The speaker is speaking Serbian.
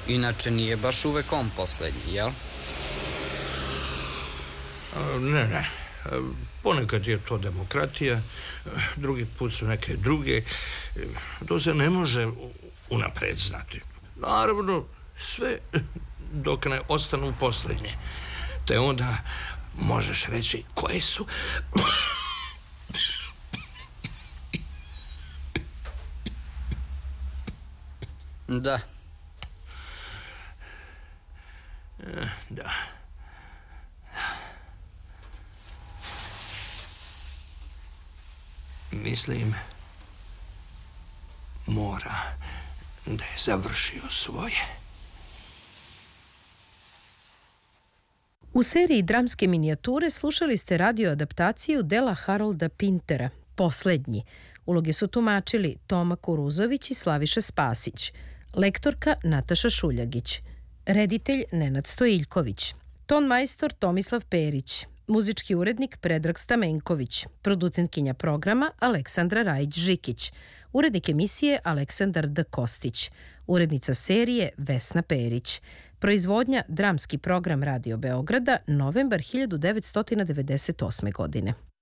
Inače nije baš uvek on poslednji, jel? Ne. Ponekad je to demokratija, drugi put su neke druge. To se ne može unapred znati. Naravno, sve dok ne ostanu poslednje. Te onda možeš reći koje su. Da. Da. Mislim, mora da je završio svoje. U seriji dramske minijature slušali ste radio adaptaciju dela Harolda Pintera, Poslednji. Uloge su tumačili Toma Kuruzović i Slaviša Spasić, lektorka Nataša Šuljagić, reditelj Nenad Stojiljković, ton majstor Tomislav Perić, muzički urednik Predrag Stamenković, producentkinja programa Aleksandra Rajić-Žikić, urednik emisije Aleksandar D. Kostić, urednica serije Vesna Perić, proizvodnja dramski program Radio Beograda, novembar 1998. godine.